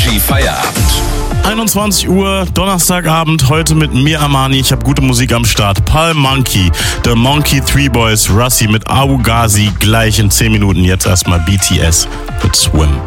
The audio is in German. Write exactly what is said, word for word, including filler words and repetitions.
Energy Feierabend. einundzwanzig Uhr, Donnerstagabend, heute mit mir Amani. Ich habe gute Musik am Start. Pal Monkey, The Monkey Three Boys, Russi mit Abu Ghazi, gleich in zehn Minuten. Jetzt erstmal B T S mit Swim.